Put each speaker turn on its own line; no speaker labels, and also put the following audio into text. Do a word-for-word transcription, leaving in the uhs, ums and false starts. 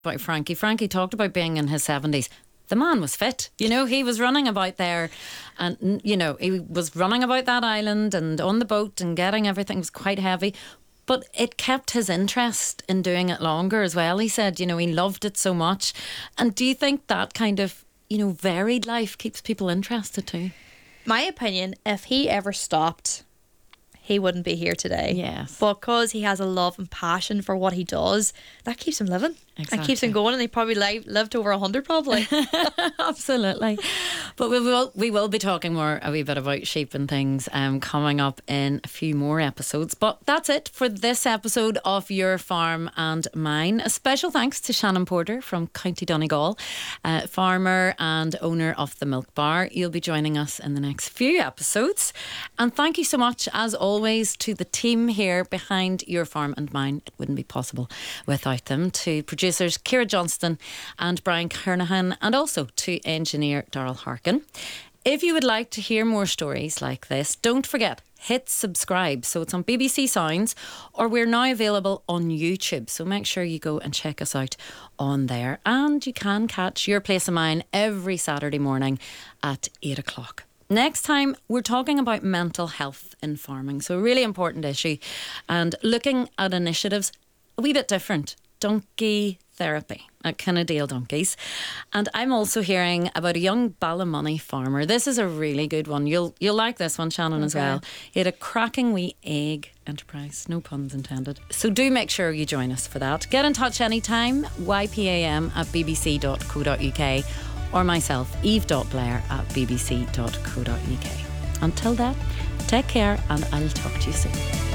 about Frankie. Frankie talked about being in his seventies. The man was fit. You know, he was running about there and, you know, he was running about that island and on the boat and getting everything. It was quite heavy. But it kept his interest in doing it longer as well. He said, you know, he loved it so much. And do you think that kind of, you know, varied life keeps people interested too?
My opinion, if he ever stopped, he wouldn't be here today.
Yes.
Because he has a love and passion for what he does, that keeps him living.
Exactly.
And keeps him going, and he probably li- lived over a hundred probably.
Absolutely. But we will we will be talking more a wee bit about sheep and things um, coming up in a few more episodes. But that's it for this episode of Your Farm and Mine. A special thanks to Shannon Porter from County Donegal, uh, farmer and owner of the Milk Bar. You'll be joining us in the next few episodes. And thank you so much, as always, to the team here behind Your Farm and Mine. It wouldn't be possible without them. To producers Ciara Johnston and Brian Kernahan, and also to engineer Darryl Harkin. If you would like to hear more stories like this, don't forget, hit subscribe. So it's on B B C Sounds, or we're now available on YouTube. So make sure you go and check us out on there. And you can catch Your Place of Mine every Saturday morning at eight o'clock. Next time, we're talking about mental health in farming. So a really important issue, and looking at initiatives a wee bit different. Donkey therapy at Kinnadale Donkeys. And I'm also hearing about a young Ballymoney farmer. This is a really good one. You'll you'll like this one, Shannon, okay, as well. He had a cracking wee egg enterprise. No puns intended. So do make sure you join us for that. Get in touch anytime. Y P A M at b b c dot co dot u k or myself, eve.blair at b b c dot co dot u k. Until then, take care, and I'll talk to you soon.